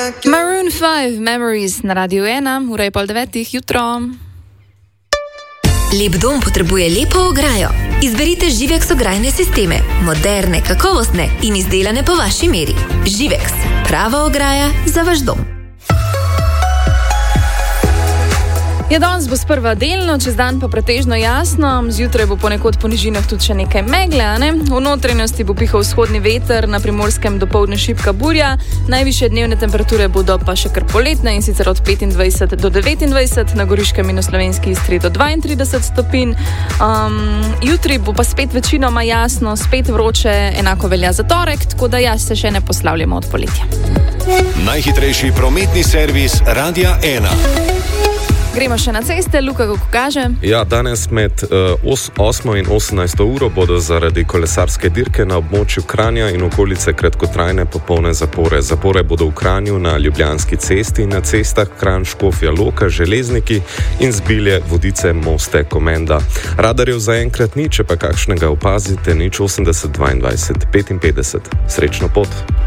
Maroon 5, Memories na Radiu 1, ura je 8:30 jutro. Lep dom potrebuje lepo ograjo. Izberite Živex ograjne sisteme. Moderne, kakovostne in izdelane po vaši meri. Živex, prava ograja za vaš dom. Danes bo sprva delno, čez dan pa pretežno jasno, zjutraj bo ponekod po nižinah tudi še nekaj megle, V notranjosti bo pihal vzhodni veter, na Primorskem dopoldne šibka burja, najvišje dnevne temperature bodo pa še kar poletne in sicer od 25 do 29, na Goriškem in na Slovenski Istri do 32 stopinj. Jutri bo pa spet večinoma jasno, spet vroče, enako velja za torek, tako da se še ne poslavljamo od poletja. Najhitrejši prometni servis Radia 1. Gremo še na ceste, Luka, kako kaže? Danes med 8 in 18 uro bodo zaradi kolesarske dirke na območju Kranja in okolice kratkotrajne popolne zapore. Zapore bodo v Kranju na Ljubljanski cesti, na cestah Kranj, Škofja Loka, Železniki in Zbilje, Vodice, Moste, Komenda. Radarjev zaenkrat ni, če pa kakšnega opazite, 080 22 55. Srečno pot!